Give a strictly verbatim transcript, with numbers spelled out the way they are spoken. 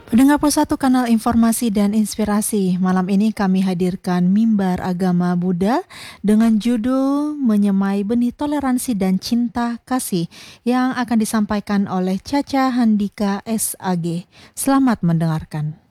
Pendengar Satu Kanal Informasi dan Inspirasi, malam ini kami hadirkan Mimbar Agama Buddha dengan judul Menyemai Benih Toleransi dan Cinta Kasih yang akan disampaikan oleh Caca Handika S A G. Selamat mendengarkan.